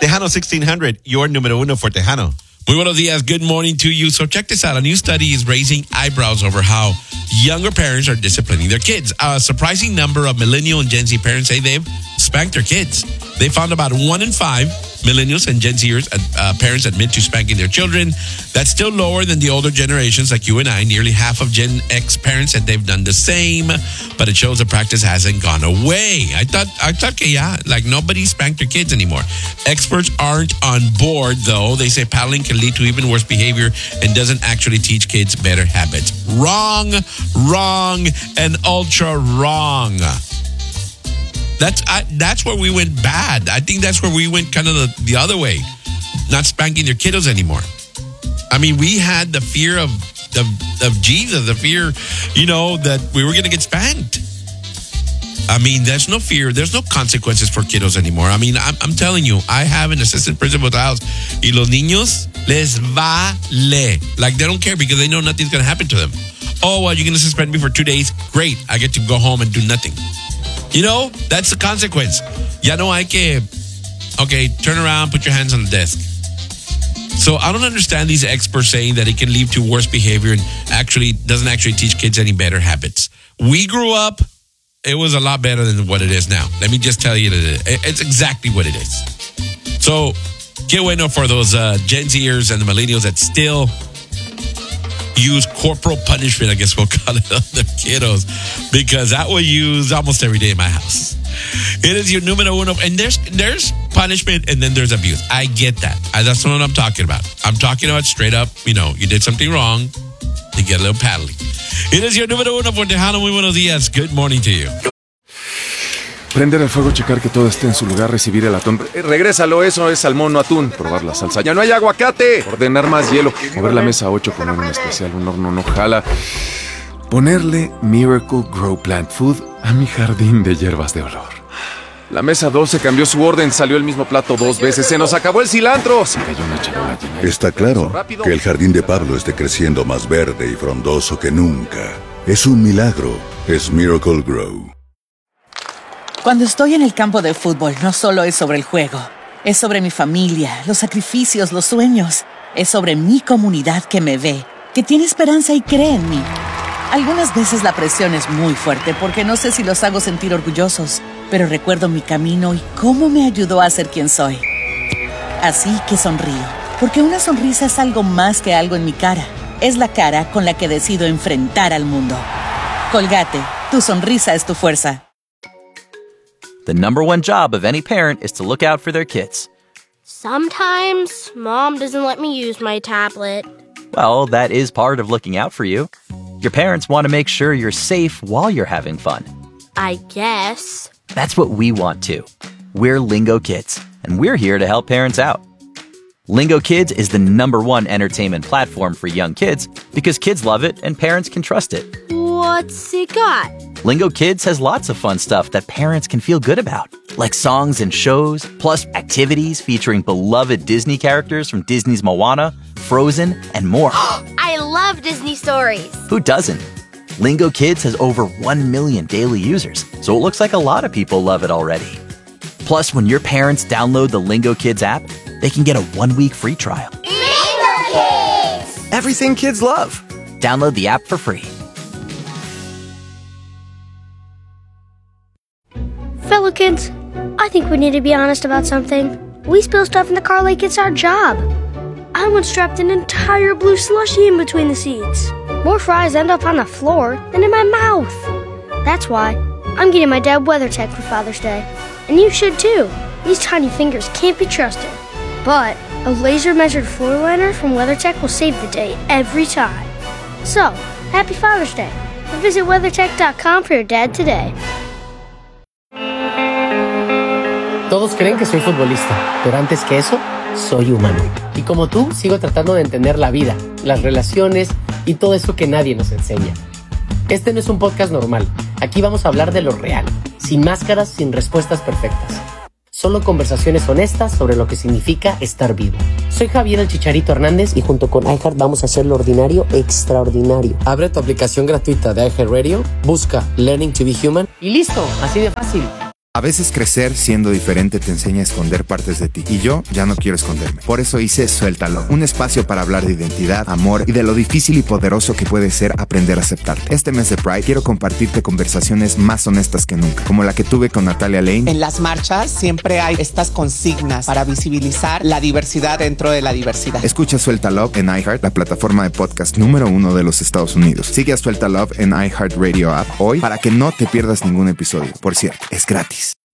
Tejano 1600, your número uno for Tejano. Muy buenos días. Good morning to you. So check this out. A new study is raising eyebrows over how younger parents are disciplining their kids. A surprising number of millennial and Gen Z parents say they've spanked their kids. They found about 1 in 5 millennials and Gen Zers parents admit to spanking their children. That's still lower than the older generations like you and I. Nearly half of Gen X parents said they've done the same, but it shows the practice hasn't gone away. I thought, like nobody spanked their kids anymore. Experts aren't on board, though. They say paddling can lead to even worse behavior and doesn't actually teach kids better habits. Wrong, and ultra wrong. That's where we went bad. I think that's where we went kind of the other way, not spanking their kiddos anymore. I mean, we had the fear of Jesus, the fear, that we were going to get spanked. I mean, there's no fear. There's no consequences for kiddos anymore. I mean, I'm telling you, I have an assistant principal at the house. Y los niños les vale. Like, they don't care because they know nothing's going to happen to them. Oh, well, you're going to suspend me for 2 days? Great. I get to go home and do nothing. That's the consequence. Ya no hay que, okay, turn around, put your hands on the desk. So I don't understand these experts saying that it can lead to worse behavior and doesn't actually teach kids any better habits. We grew up, it was a lot better than what it is now. Let me just tell you that it's exactly what it is. So, qué bueno for those Gen Zers and the millennials that still use corporal punishment, I guess we'll call it, on their kiddos, because that was used almost every day in my house. It is your numero uno, and there's punishment and then there's abuse. I get that. That's what I'm talking about. I'm talking about straight up, you did something wrong, you get a little paddling. It is your número uno por Tejano. Muy buenos días. Good morning to you. Prender el fuego, checar que todo esté en su lugar, recibir el atún. Regrésalo, eso es salmón, no atún. Probar la salsa. ¡Ya no hay aguacate! Ordenar más hielo. Mover la mesa 8, poner un especial, un horno no jala. Ponerle Miracle Grow Plant Food a mi jardín de hierbas de olor. La mesa 12 cambió su orden, salió el mismo plato 2 veces. ¡Se nos acabó el cilantro! Se cayó una charola llena. Está claro que el jardín de Pablo esté creciendo más verde y frondoso que nunca. Es un milagro. Es Miracle Grow. Cuando estoy en el campo de fútbol, no solo es sobre el juego. Es sobre mi familia, los sacrificios, los sueños. Es sobre mi comunidad que me ve, que tiene esperanza y cree en mí. Algunas veces la presión es muy fuerte porque no sé si los hago sentir orgullosos, pero recuerdo mi camino y cómo me ayudó a ser quien soy. Así que sonrío, porque una sonrisa es algo más que algo en mi cara. Es la cara con la que decido enfrentar al mundo. Colgate, tu sonrisa es tu fuerza. The number one job of any parent is to look out for their kids. Sometimes Mom doesn't let me use my tablet. Well, that is part of looking out for you. Your parents want to make sure you're safe while you're having fun. I guess. That's what we want too. We're Lingo Kids, and we're here to help parents out. Lingo Kids is the number one entertainment platform for young kids because kids love it and parents can trust it. What's it got? Lingo Kids has lots of fun stuff that parents can feel good about, like songs and shows, plus activities featuring beloved Disney characters from Disney's Moana, Frozen, and more. I love Disney stories. Who doesn't? Lingo Kids has over 1 million daily users, so it looks like a lot of people love it already. Plus, when your parents download the Lingo Kids app, they can get a 1-week free trial. Lingo Kids! Everything kids love. Download the app for free. Fellow kids, I think we need to be honest about something. We spill stuff in the car like it's our job. I once strapped an entire blue slushie in between the seats. More fries end up on the floor than in my mouth. That's why I'm getting my dad WeatherTech for Father's Day. And you should too. These tiny fingers can't be trusted. But a laser-measured floor liner from WeatherTech will save the day every time. So, happy Father's Day. And visit WeatherTech.com for your dad today. Todos creen que soy futbolista, pero antes que eso, soy humano. Y como tú, sigo tratando de entender la vida, las relaciones y todo eso que nadie nos enseña. Este no es un podcast normal. Aquí vamos a hablar de lo real, sin máscaras, sin respuestas perfectas. Solo conversaciones honestas sobre lo que significa estar vivo. Soy Javier el Chicharito Hernández y junto con iHeart vamos a hacer lo ordinario extraordinario. Abre tu aplicación gratuita de iHeartRadio, busca Learning to be Human y listo, así de fácil. A veces crecer siendo diferente te enseña a esconder partes de ti. Y yo ya no quiero esconderme. Por eso hice Suéltalo, un espacio para hablar de identidad, amor y de lo difícil y poderoso que puede ser aprender a aceptarte. Este mes de Pride quiero compartirte conversaciones más honestas que nunca, como la que tuve con Natalia Lane. En las marchas siempre hay estas consignas para visibilizar la diversidad dentro de la diversidad. Escucha Suéltalo en iHeart, la plataforma de podcast número 1 de los Estados Unidos. Sigue a Suéltalo en iHeartRadio app hoy para que no te pierdas ningún episodio. Por cierto, es gratis.